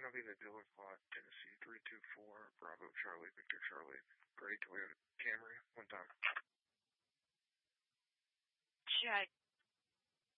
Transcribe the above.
I'll be the dealer plot, Tennessee 324, Bravo Charlie, Victor Charlie, gray Toyota Camry, one time. Check.